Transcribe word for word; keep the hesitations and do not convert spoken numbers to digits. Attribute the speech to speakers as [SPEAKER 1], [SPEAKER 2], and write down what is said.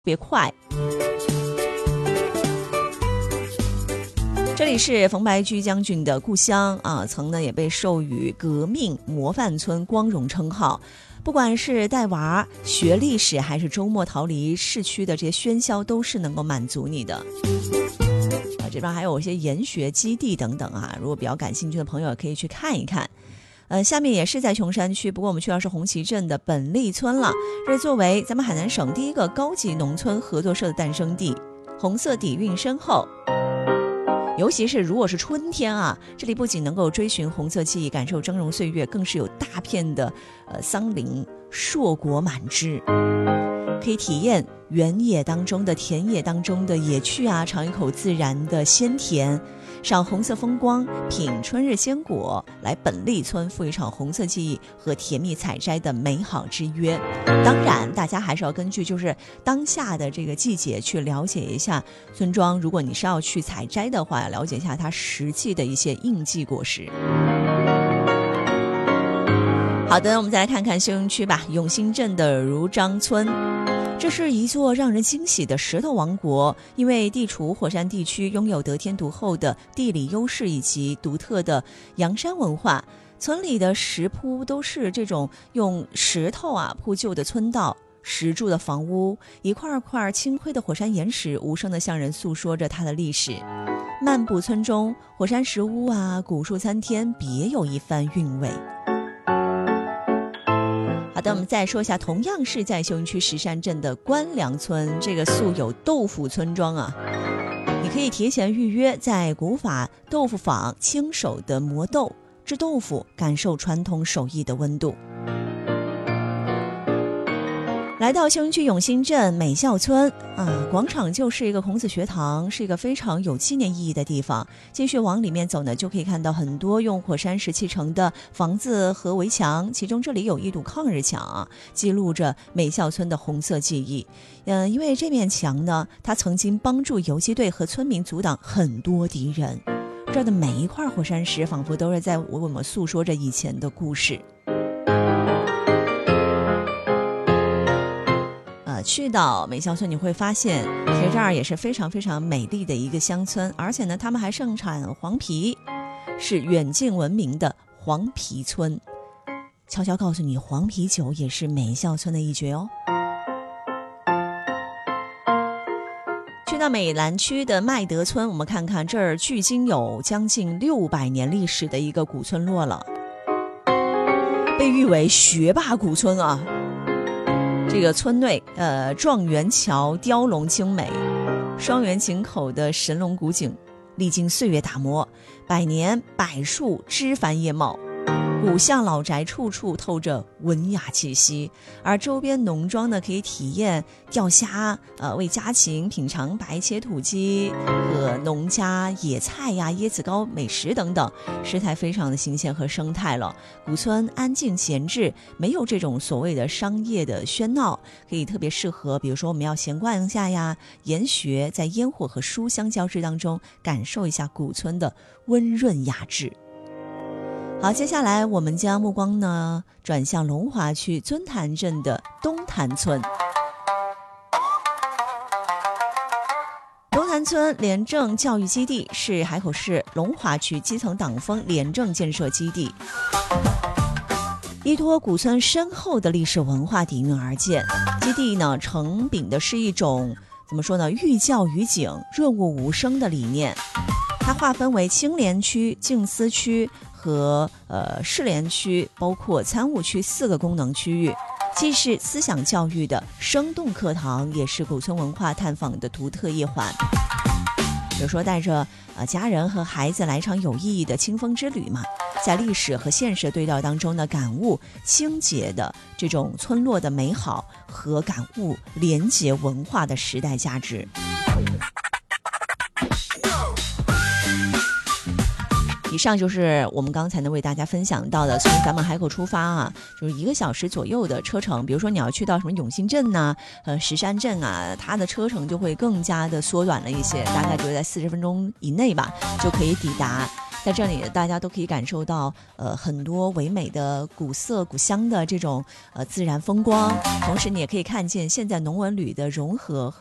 [SPEAKER 1] 别快。这里是冯白驹将军的故乡啊，曾呢也被授予革命模范村光荣称号。不管是带娃学历史，还是周末逃离市区的这些喧嚣，都是能够满足你的。啊，这边还有一些研学基地等等啊，如果比较感兴趣的朋友可以去看一看。呃，下面也是在琼山区，不过我们去到是红旗镇的本利村了。这是作为咱们海南省第一个高级农村合作社的诞生地，红色底蕴深厚。尤其是如果是春天啊，这里不仅能够追寻红色记忆，感受峥嵘岁月，更是有大片的呃桑林硕果满枝，可以体验原野当中的田野当中的野趣啊，尝一口自然的鲜甜，赏红色风光，品春日鲜果，来本利村赴一场红色记忆和甜蜜采摘的美好之约。当然大家还是要根据就是当下的这个季节去了解一下村庄，如果你是要去采摘的话，要了解一下它实际的一些应季果实。好的，我们再来看看休营区吧，永兴镇的如章村。这是一座让人惊喜的石头王国，因为地处火山地区，拥有得天独厚的地理优势以及独特的阳山文化。村里的石铺都是这种用石头啊铺就的村道，石柱的房屋，一块块青灰的火山岩石，无声地向人诉说着它的历史。漫步村中，火山石屋啊，古树参天，别有一番韵味。好的，我们再说一下，同样是在休营区石山镇的关梁村，这个素有豆腐村庄啊，你可以提前预约，在古法豆腐坊亲手的磨豆制豆腐，感受传统手艺的温度。来到休营区永兴镇美校村啊，广场就是一个孔子学堂，是一个非常有纪念意义的地方。继续往里面走呢，就可以看到很多用火山石砌成的房子和围墙，其中这里有一堵抗日墙啊，记录着美校村的红色记忆。嗯、呃，因为这面墙呢，它曾经帮助游击队和村民阻挡很多敌人。这儿的每一块火山石，仿佛都是在为我们诉说着以前的故事。去到美校村，你会发现其实这儿也是非常非常美丽的一个乡村，而且呢他们还盛产黄皮，是远近闻名的黄皮村。悄悄告诉你，黄啤酒也是美校村的一绝哦。去到美兰区的麦德村，我们看看这儿距今有将近六百年历史的一个古村落了，被誉为学霸古村啊。这个村内呃，状元桥雕龙精美，双园井口的神龙古井历经岁月打磨，百年柏树枝繁叶茂，古巷老宅处处透着文雅气息，而周边农庄呢，可以体验钓虾，呃，为家禽品尝白切土鸡和农家野菜呀、椰子糕美食等等，食材非常的新鲜和生态了。古村安静闲置，没有这种所谓的商业的喧闹，可以特别适合，比如说我们要闲逛一下呀，研学，在烟火和书香交织当中，感受一下古村的温润雅致。好，接下来我们将目光呢转向龙华区尊潭镇的东潭村。东潭村廉政教育基地是海口市龙华区基层党风廉政建设基地，依托古村深厚的历史文化底蕴而建。基地呢承秉的是一种怎么说呢，寓教于景、润物无声的理念。它划分为青廉区、静思区和呃士廉区，包括参务区四个功能区域，既是思想教育的生动课堂，也是古村文化探访的独特一环。比如说带着呃家人和孩子来一场有意义的清风之旅嘛，在历史和现实对照当中呢，感悟清洁的这种村落的美好和感悟连结文化的时代价值。以上就是我们刚才呢为大家分享到的，从咱们海口出发啊，就是一个小时左右的车程。比如说你要去到什么永兴镇呐、呃石山镇啊，它的车程就会更加的缩短了一些，大概就在四十分钟以内吧，就可以抵达在这里大家都可以感受到呃很多唯美的古色古香的这种呃自然风光，同时你也可以看见现在农文旅的融合